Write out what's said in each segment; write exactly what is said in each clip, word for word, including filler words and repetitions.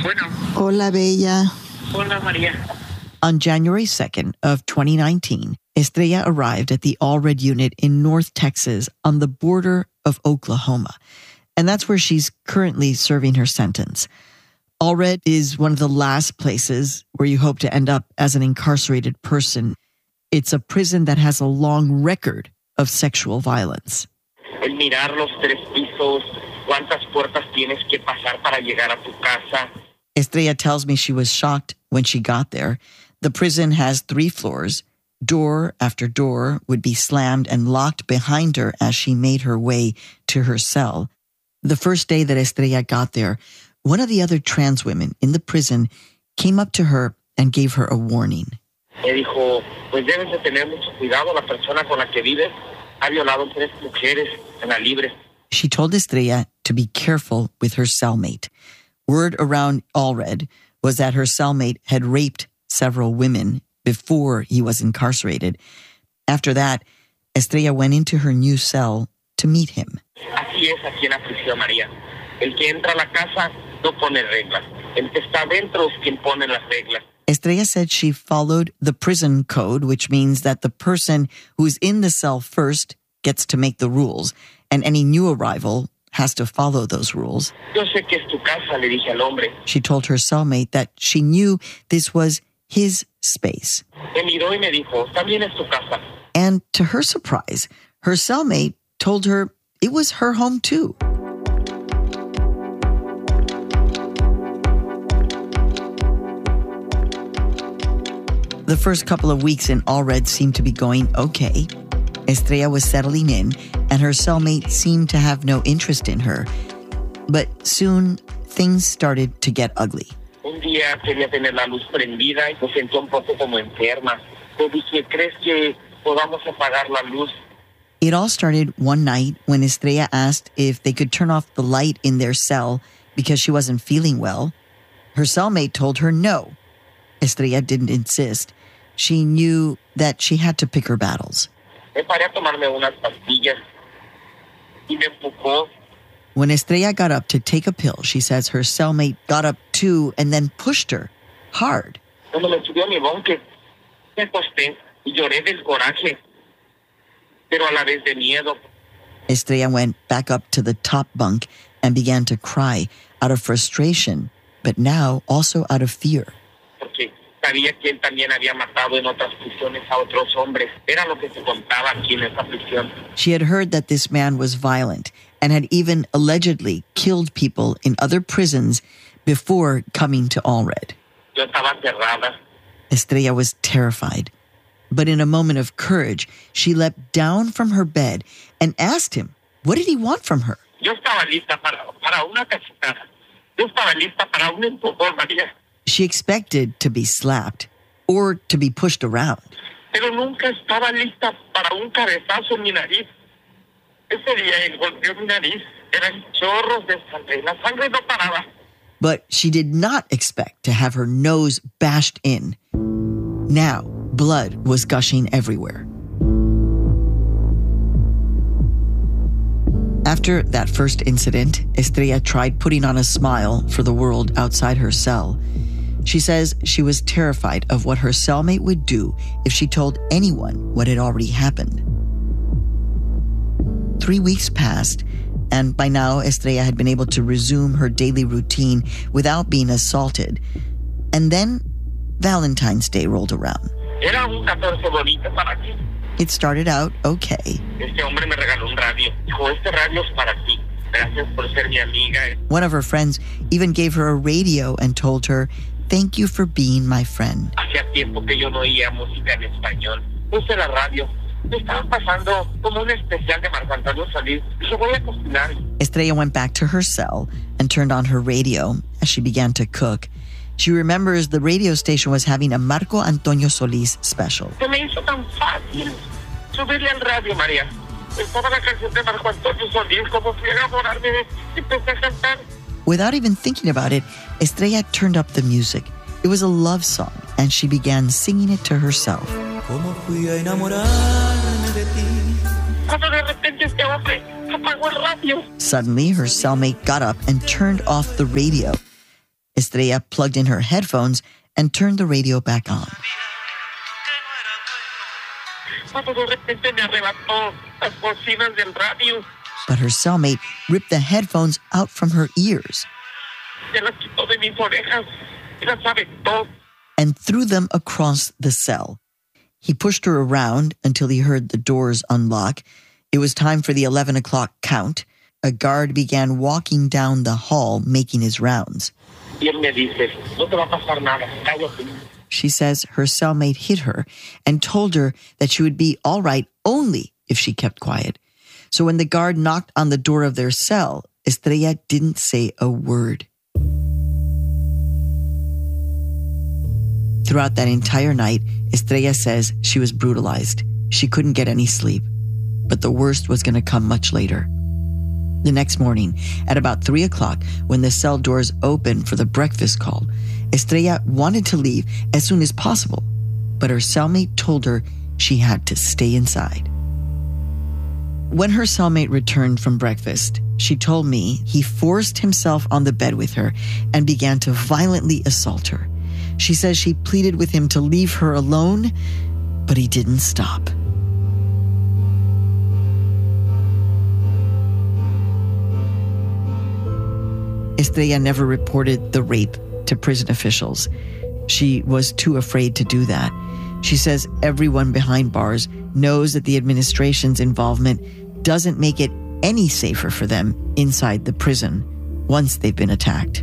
Bueno. Hola, Bella. Hola, Maria. On January second of twenty nineteen, Estrella arrived at the Allred unit in North Texas on the border of Oklahoma. And that's where she's currently serving her sentence. Allred is one of the last places where you hope to end up as an incarcerated person. It's a prison that has a long record of sexual violence. El mirar los tres pisos, cuántas puertas tienes que pasar para llegar a tu casa. Estrella tells me she was shocked when she got there. The prison has three floors. Door after door would be slammed and locked behind her as she made her way to her cell. The first day that Estrella got there, one of the other trans women in the prison came up to her and gave her a warning. Me dijo, pues debes de tener mucho cuidado, la persona con la que vives ha violado tres mujeres en la libre. She told Estrella to be careful with her cellmate. Word around Allred was that her cellmate had raped several women before he was incarcerated. After that, Estrella went into her new cell to meet him. Así es aquí en la prisión, María. El que entra a la casa no pone reglas. El que está dentro es quien pone las reglas. Estrella said she followed the prison code, which means that the person who's in the cell first gets to make the rules, and any new arrival has to follow those rules. Yo sé que es tu casa, le dije al hombre. She told her cellmate that she knew this was his space. Me miró y me dijo, también es tu casa. And to her surprise, her cellmate told her it was her home too. The first couple of weeks in Allred seemed to be going okay. Estrella was settling in, and her cellmate seemed to have no interest in her. But soon, things started to get ugly. Un día quería tener la luz prendida y me sentí un poco como enferma. Le dije, ¿crees que podamos apagar la luz? It all started one night when Estrella asked if they could turn off the light in their cell because she wasn't feeling well. Her cellmate told her no. Estrella didn't insist. She knew that she had to pick her battles. Me paré a tomarme unas pastillas y me empujó. When Estrella got up to take a pill, she says her cellmate got up too and then pushed her hard. Cuando me subió a mi bonque, me acosté y lloré del coraje, pero a la vez de miedo. Estrella went back up to the top bunk and began to cry out of frustration, but now also out of fear. Porque sabía que él también había matado en otras prisiones a otros hombres. Era lo que se contaba aquí en esa prisión. She had heard that this man was violent and had even allegedly killed people in other prisons before coming to Allred. Yo estaba aterrada. Estrella was terrified. But in a moment of courage, she leapt down from her bed and asked him, what did he want from her? Yo estaba lista para, para una cachetada. Yo estaba lista para un empujón, María. She expected to be slapped or to be pushed around. Pero nunca estaba lista para un cabezazo en mi nariz. Ese día él golpeó mi nariz. Eran chorros de sangre. La sangre no paraba. But she did not expect to have her nose bashed in. Now, blood was gushing everywhere. After that first incident, Estrella tried putting on a smile for the world outside her cell. She says she was terrified of what her cellmate would do if she told anyone what had already happened. Three weeks passed, and by now Estrella had been able to resume her daily routine without being assaulted. And then Valentine's Day rolled around. Era un catorce bonito para ti. It started out okay. Este hombre me regaló un radio. Dijo, este radio es para ti. Gracias por ser mi amiga. One of her friends even gave her a radio and told her, thank you for being my friend. Hacía tiempo que yo no oía música en español. Puse la radio. Me estaban pasando como un especial de Marco Antonio Solís. Dije, voy a cocinar. Estrella went back to her cell and turned on her radio as she began to cook. She remembers the radio station was having a Marco Antonio Solís special. Se me hizo tan fácil subirle al radio, María. Estaba la canción de Marco Antonio Solís, como fui a enamorarme y empecé a cantar. Without even thinking about it, Estrella turned up the music. It was a love song, and she began singing it to herself. ¿Cómo fui a enamorarme de ti? Cuando de repente este hombre apagó el radio. Suddenly, her cellmate got up and turned off the radio. Estrella plugged in her headphones and turned the radio back on. But her cellmate ripped the headphones out from her ears and threw them across the cell. He pushed her around until he heard the doors unlock. It was time for the eleven o'clock count. A guard began walking down the hall, making his rounds. She says her cellmate hit her and told her that she would be all right only if she kept quiet. So when the guard knocked on the door of their cell, Estrella didn't say a word. Throughout that entire night, Estrella says she was brutalized. She couldn't get any sleep. But the worst was going to come much later. The next morning, at about three o'clock, when the cell doors opened for the breakfast call, Estrella wanted to leave as soon as possible, but her cellmate told her she had to stay inside. When her cellmate returned from breakfast, she told me he forced himself on the bed with her and began to violently assault her. She says she pleaded with him to leave her alone, but he didn't stop. Estrella never reported the rape to prison officials. She was too afraid to do that. She says everyone behind bars knows that the administration's involvement doesn't make it any safer for them inside the prison once they've been attacked.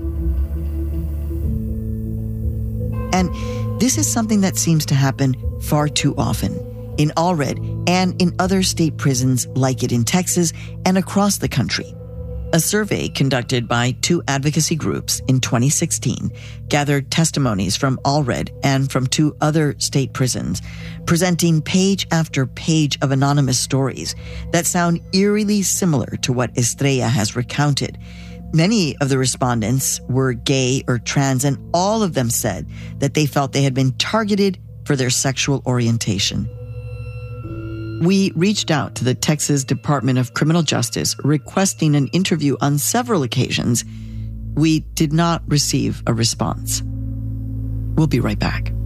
And this is something that seems to happen far too often in Allred and in other state prisons like it in Texas and across the country. A survey conducted by two advocacy groups in twenty sixteen gathered testimonies from Allred and from two other state prisons, presenting page after page of anonymous stories that sound eerily similar to what Estrella has recounted. Many of the respondents were gay or trans, and all of them said that they felt they had been targeted for their sexual orientation. We reached out to the Texas Department of Criminal Justice requesting an interview on several occasions. We did not receive a response. We'll be right back.